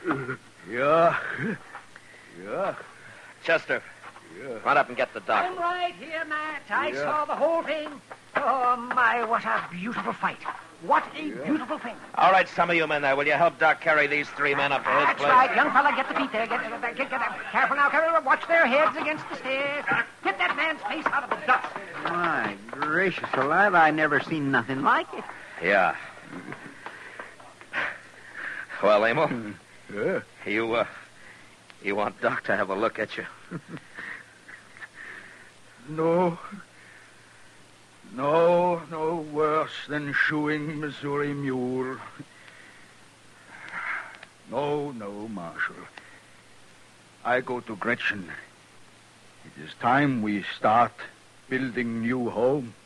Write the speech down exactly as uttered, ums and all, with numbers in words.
Yeah. Yeah. Chester, Yeah. run up and get the doc. I'm right here, Matt. I Yeah. saw the whole thing. Oh, my, what a beautiful fight. What a beautiful thing. All right, some of you men there, will you help Doc carry these three men up to his That's place? right. Young fella, get the feet there. Get, get, get, get, careful now, careful. Watch their heads against the stairs. Get that man's face out of the dust. My gracious alive, I never seen nothing like it. Yeah. Well, Emil, Yeah. you, uh, you want Doc to have a look at you? No. No, no worse than shoeing Missouri mule. No, no, Marshal. I go to Gretchen. It is time we start building new home.